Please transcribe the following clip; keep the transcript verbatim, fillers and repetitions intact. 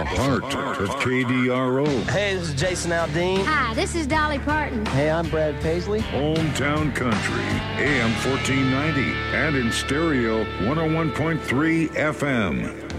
part of K D R O. Hey, this is Jason Aldean. Hi, this is Dolly Parton. Hey, I'm Brad Paisley. Hometown Country, A M fourteen ninety, and in stereo, one oh one point three F M.